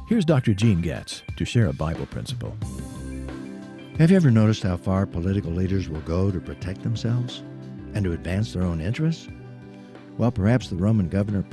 Here's Dr. Gene Getz to share a Bible principle. Have you ever noticed how far political leaders will go to protect themselves and to advance their own interests? Well, perhaps the Roman governor